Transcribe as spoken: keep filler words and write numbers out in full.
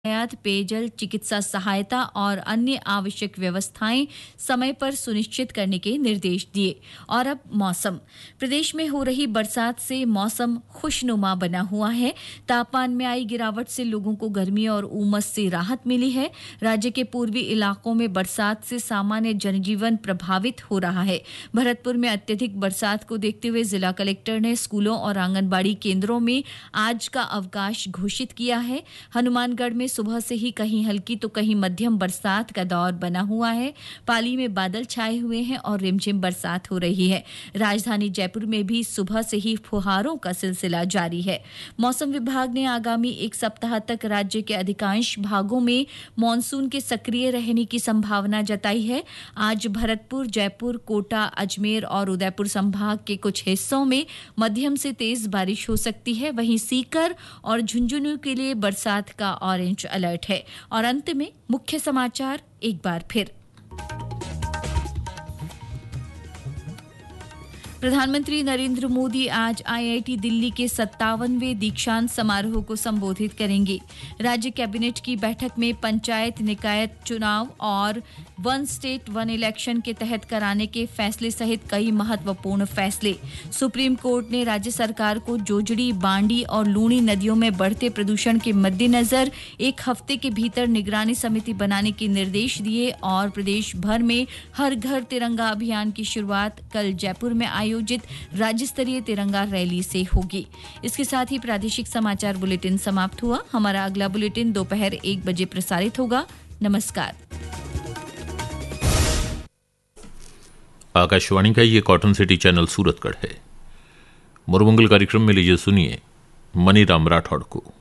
यातायात, पेयजल, चिकित्सा सहायता और अन्य आवश्यक व्यवस्थाएं समय पर सुनिश्चित करने के निर्देश दिए। और अब मौसम। प्रदेश में हो रही बरसात से मौसम खुशनुमा बना हुआ है। तापमान में आई गिरावट से लोगों को गर्मी और उमस से राहत मिली है। राज्य के पूर्वी इलाकों में बरसात से सामान्य जनजीवन प्रभावित हो रहा है। भरतपुर में अत्यधिक बरसात को देखते हुए जिला कलेक्टर ने स्कूलों और आंगनबाड़ी केंद्रों में आज का अवकाश घोषित किया है। हनुमानगढ़ में सुबह से ही कहीं हल्की तो कहीं मध्यम बरसात का दौर बना हुआ है। पाली में बादल छाए हुए हैं और रिमझिम बरसात हो रही है। राजधानी जयपुर में भी सुबह से ही फुहारों का सिलसिला जारी है। मौसम विभाग ने आगामी एक सप्ताह तक राज्य के अधिकांश भागों में मानसून के सक्रिय रहने की संभावना जताई है। आज भरतपुर, जयपुर, कोटा, अजमेर और उदयपुर संभाग के कुछ हिस्सों में मध्यम से तेज बारिश हो सकती है। वहीं सीकर और झुंझुनू के लिए बरसात का ऑरेंज अलर्ट है। और अंत में मुख्य समाचार एक बार फिर। प्रधानमंत्री नरेंद्र मोदी आज आईआईटी दिल्ली के सत्तावनवें दीक्षांत समारोह को संबोधित करेंगे। राज्य कैबिनेट की बैठक में पंचायत निकाय चुनाव और वन स्टेट वन इलेक्शन के तहत कराने के फैसले सहित कई महत्वपूर्ण फैसले। सुप्रीम कोर्ट ने राज्य सरकार को जोजड़ी, बांडी और लूणी नदियों में बढ़ते प्रदूषण के मद्देनजर एक हफ्ते के भीतर निगरानी समिति बनाने के निर्देश दिए। और प्रदेश भर में हर घर तिरंगा अभियान की शुरुआत कल जयपुर में आयोजित राज्य स्तरीय तिरंगा रैली से होगी। इसके साथ ही प्रादेशिक समाचार बुलेटिन समाप्त हुआ। हमारा अगला बुलेटिन दोपहर एक बजे प्रसारित होगा। नमस्कार। आकाशवाणी का ये कॉटन सिटी चैनल सूरतगढ़ है। मुरमंगल कार्यक्रम में लीजिए सुनिए मनीराम राठौड़ को।